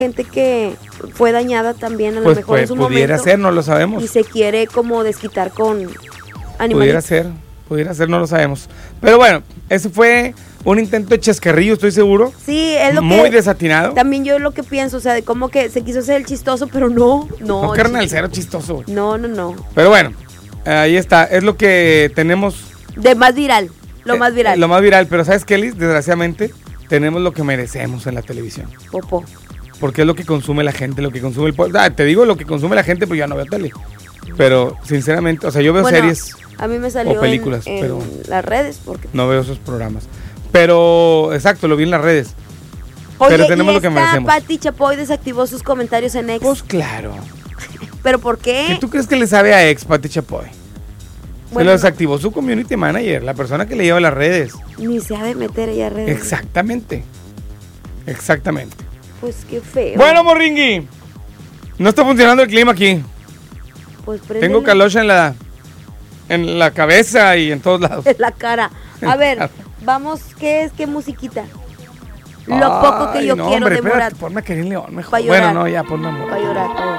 gente que fue dañada también a lo Pues mejor en su pudiera momento. ser, no lo sabemos. Y se quiere como desquitar con animalitos. Pudiera ser, no lo sabemos. Pero bueno, ese fue un intento de chascarrillo, estoy seguro. Sí, es lo muy que... desatinado. También yo lo que pienso, o sea, de como que se quiso hacer el chistoso, pero no. No, carnal, cero chistoso, güey. No. Pero bueno, ahí está, es lo que tenemos. De más viral, lo más viral. Lo más viral, pero ¿sabes qué, Liz? Desgraciadamente, tenemos lo que merecemos en la televisión. Popó. Porque es lo que consume la gente, lo que consume el pueblo. Te digo lo que consume la gente, pues ya no veo tele. Pero, sinceramente, o sea, yo veo series a mí me salió o películas, en pero las redes. Porque... no veo esos programas. Pero, exacto, lo vi en las redes. Oye, pero tenemos lo que merecemos. Pati Chapoy desactivó sus comentarios en X. Pues claro. ¿Pero por qué? ¿Qué tú crees que le sabe a ex Pati Chapoy? Bueno, se lo desactivó su community manager, la persona que le lleva las redes. Ni se ha de meter ella a redes. Exactamente. Pues qué feo. Bueno, Morringui, no está funcionando el clima aquí. Pues préndele. Tengo calocha en la cabeza y en todos lados. En la cara. A ver, vamos, ¿qué musiquita? Lo poco que yo quiero hombre, de Morat. Ponme a Karim León mejor. Pa' llorar. Bueno, no, ya ponme a Morat. Para llorar.